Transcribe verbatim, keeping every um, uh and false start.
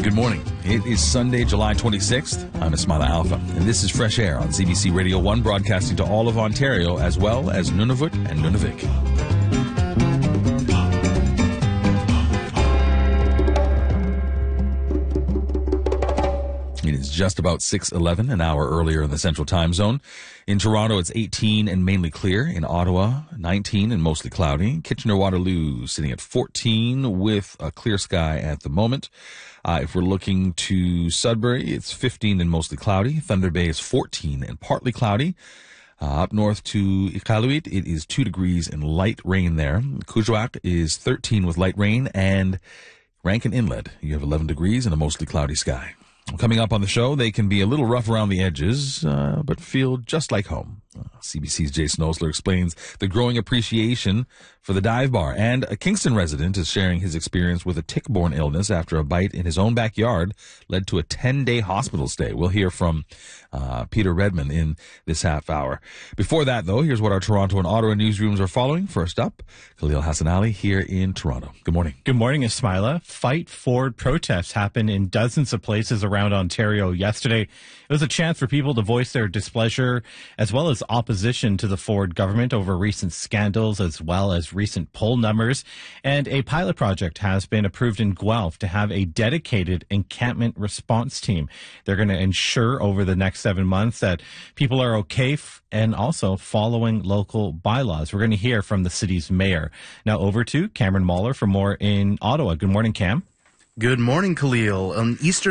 Good morning. It is Sunday, July twenty-sixth. I'm Ismaila Alpha, and this is Fresh Air on C B C Radio one, broadcasting to all of Ontario as well as Nunavut and Nunavik. It is just about six eleven, an hour earlier in the Central Time Zone. In Toronto, it's eighteen and mainly clear. In Ottawa, nineteen and mostly cloudy. Kitchener-Waterloo sitting at fourteen with a clear sky at the moment. Uh, if we're looking to Sudbury, it's fifteen and mostly cloudy. Thunder Bay is fourteen and partly cloudy. Uh, up north to Iqaluit, it is two degrees and light rain there. Kuujjuaq is thirteen with light rain. And Rankin Inlet, you have eleven degrees and a mostly cloudy sky. Coming up on the show, they can be a little rough around the edges, uh, but feel just like home. Uh, C B C's Jason Osler explains the growing appreciation for the dive bar. And a Kingston resident is sharing his experience with a tick-borne illness after a bite in his own backyard led to a ten-day hospital stay. We'll hear from uh, Peter Redman in this half hour. Before that, though, here's what our Toronto and Ottawa newsrooms are following. First up, Khalil Hassan Ali here in Toronto. Good morning. Good morning, Ismaila. Fight Ford protests happened in dozens of places around Ontario yesterday. It was a chance for people to voice their displeasure as well as opposition to the Ford government over recent scandals as well as recent poll numbers. And a pilot project has been approved in Guelph to have a dedicated encampment response team. They're going to ensure over the next seven months that people are okay f- and also following local bylaws. We're going to hear from the city's mayor. Now over to Cameron Mahler for more in Ottawa. Good morning, Cam. Good morning, Khalil. On Eastern